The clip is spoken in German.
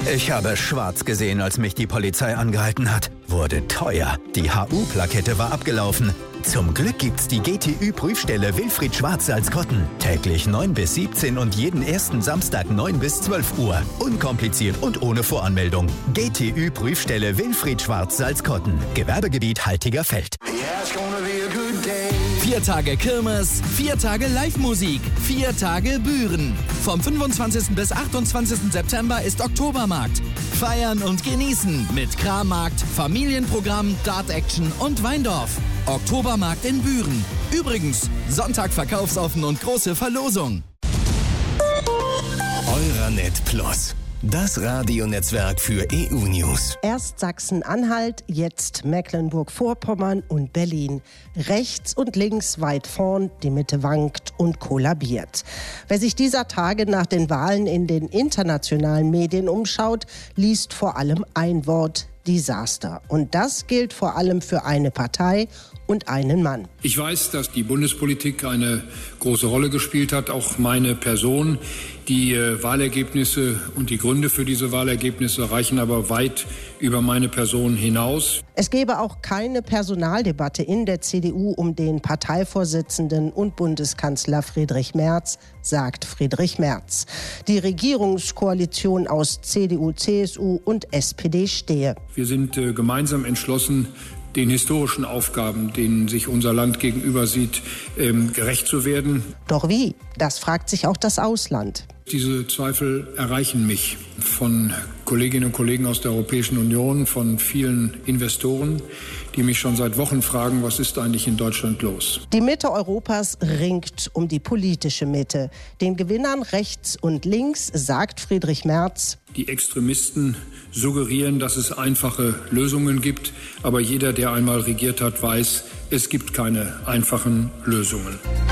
Ich habe schwarz gesehen, als mich die Polizei angehalten hat. Wurde teuer. Die HU-Plakette war abgelaufen. Zum Glück gibt's die GTÜ-Prüfstelle Wilfried Schwarz-Salzkotten. Täglich 9 bis 17 und jeden ersten Samstag 9 bis 12 Uhr. Unkompliziert und ohne Voranmeldung. GTÜ-Prüfstelle Wilfried Schwarz-Salzkotten. Gewerbegebiet Haltigerfeld. 4 Tage Kirmes, 4 Tage Live-Musik, 4 Tage Büren. Vom 25. bis 28. September ist Oktobermarkt. Feiern und genießen mit Krammarkt, Familienprogramm, Dart-Action und Weindorf. Oktobermarkt in Büren. Übrigens, Sonntag verkaufsoffen und große Verlosung. Euranet Plus. Das Radionetzwerk für EU-News. Erst Sachsen-Anhalt, jetzt Mecklenburg-Vorpommern und Berlin. Rechts und links weit vorn, die Mitte wankt und kollabiert. Wer sich dieser Tage nach den Wahlen in den internationalen Medien umschaut, liest vor allem ein Wort: Desaster. Und das gilt vor allem für eine Partei und einen Mann. Ich weiß, dass die Bundespolitik eine große Rolle gespielt hat, auch meine Person. Die Wahlergebnisse und die Gründe für diese Wahlergebnisse reichen aber weit über meine Person hinaus. Es gebe auch keine Personaldebatte in der CDU um den Parteivorsitzenden und Bundeskanzler Friedrich Merz, sagt Friedrich Merz. Die Regierungskoalition aus CDU, CSU und SPD stehe. Wir sind gemeinsam entschlossen, den historischen Aufgaben, denen sich unser Land gegenüber sieht, gerecht zu werden. Doch wie? Das fragt sich auch das Ausland. Diese Zweifel erreichen mich von Kolleginnen und Kollegen aus der Europäischen Union, von vielen Investoren, die mich schon seit Wochen fragen, was ist eigentlich in Deutschland los? Die Mitte Europas ringt um die politische Mitte. Den Gewinnern rechts und links sagt Friedrich Merz: Die Extremisten suggerieren, dass es einfache Lösungen gibt. Aber jeder, der einmal regiert hat, weiß, es gibt keine einfachen Lösungen.